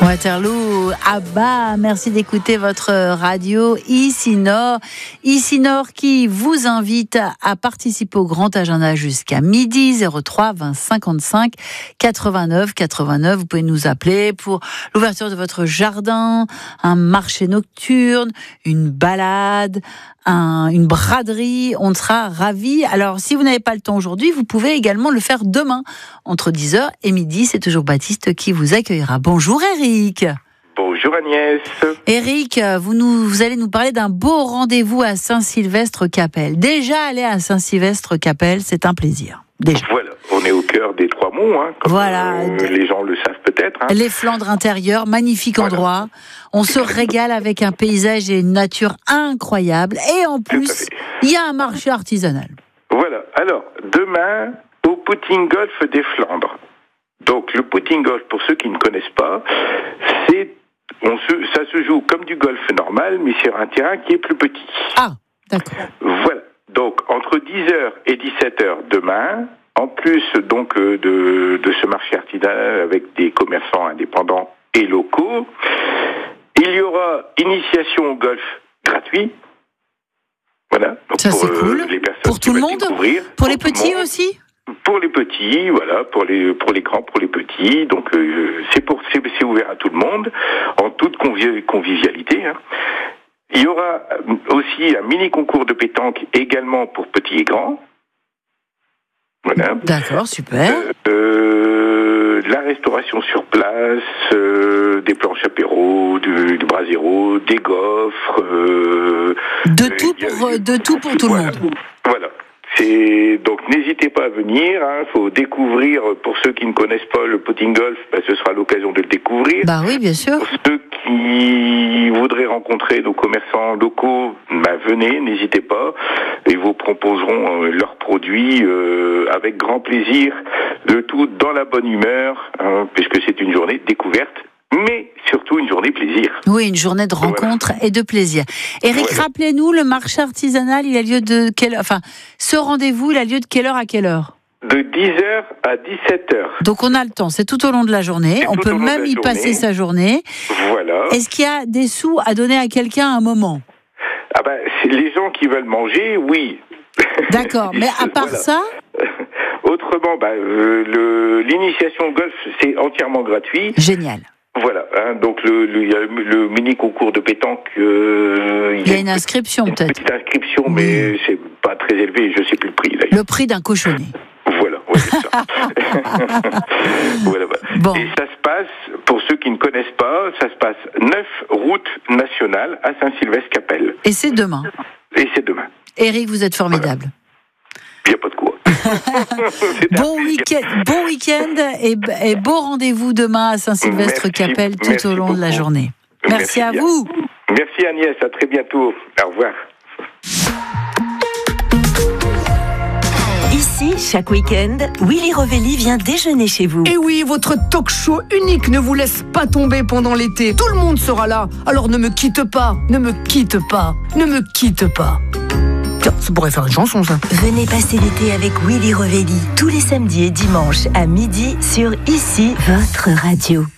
Waterloo, ABBA, merci d'écouter votre radio Ici Nord. Ici Nord qui vous invite à participer au grand agenda jusqu'à midi, 03 20 55 89 89. Vous pouvez nous appeler pour l'ouverture de votre jardin, un marché nocturne, une balade, une braderie. On sera ravis. Alors, si vous n'avez pas le temps aujourd'hui, vous pouvez également le faire demain, entre 10h et midi. C'est toujours Baptiste qui vous accueillera. Bonjour Eric. Bonjour Agnès. Eric, vous allez nous parler d'un beau rendez-vous à Saint-Sylvestre-Capelle. Déjà aller à Saint-Sylvestre-Capelle, c'est un plaisir. Déjà. Voilà, on est au cœur des Trois Monts, comme voilà. Les gens le savent peut-être. Les Flandres intérieures, magnifique endroit. On se régale avec un paysage et une nature incroyable. Et en plus, il y a un marché artisanal. Voilà, alors demain, au Putting Golf des Flandres. Donc le Putting Golf, pour ceux qui ne connaissent pas, ça se joue comme du golf normal, mais sur un terrain qui est plus petit. Ah, d'accord. Voilà. Donc, entre 10h et 17h demain, en plus donc de ce marché artisanal avec des commerçants indépendants et locaux, il y aura initiation au golf gratuit. Voilà. Donc ça, c'est cool. Les personnes pour tout le monde. Pour les petits aussi. Pour les petits, voilà, pour les grands, pour les petits. Donc c'est ouvert à tout le monde, en toute convivialité. Il y aura aussi un mini concours de pétanque également pour petits et grands. Voilà. D'accord, super. La restauration sur place, des planches apéro, du brasero, des gaufres. De tout pour tout le monde. Voilà. Donc n'hésitez pas à venir, faut découvrir, pour ceux qui ne connaissent pas le Putting Golf, ce sera l'occasion de le découvrir. Bah oui, bien sûr. Pour ceux qui voudraient rencontrer nos commerçants locaux, venez, n'hésitez pas, ils vous proposeront leurs produits avec grand plaisir, le tout dans la bonne humeur, puisque c'est une journée de découverte, mais surtout une journée plaisir. Oui, une journée de rencontre et de plaisir. Eric, rappelez-nous, le marché artisanal, il a lieu de quelle heure ? Enfin, ce rendez-vous, il a lieu de quelle heure à quelle heure ? De 10h à 17h. Donc on a le temps, c'est tout au long de la journée. On peut même y passer sa journée. Voilà. Est-ce qu'il y a des sous à donner à quelqu'un à un moment ? C'est les gens qui veulent manger, oui. D'accord, mais à part ça ? Autrement, l'initiation au golf, c'est entièrement gratuit. Génial. Voilà, donc il y a le mini concours de pétanque. Il y a une inscription peut-être. Une petite inscription, mais c'est pas très élevé, je sais plus le prix. D'ailleurs. Le prix d'un cochonnet. Voilà, c'est ça. Voilà. Bon. Et ça se passe, pour ceux qui ne connaissent pas, ça se passe 9 routes nationales à Saint-Sylvestre-Capelle. Et c'est demain. Eric, vous êtes formidable. Il n'y a pas de quoi. Bon week-end et beau rendez-vous demain à Saint-Sylvestre-Capelle tout au long de la journée. Merci à vous. Merci Agnès, à très bientôt. Au revoir. Ici, chaque week-end, Willy Revelli vient déjeuner chez vous. Et oui, votre talk show unique ne vous laisse pas tomber pendant l'été. Tout le monde sera là. Alors ne me quitte pas, ne me quitte pas, ne me quitte pas. Tiens, ça pourrait faire une chanson, ça. Venez passer l'été avec Willy Revelli tous les samedis et dimanches à midi sur Ici, votre radio.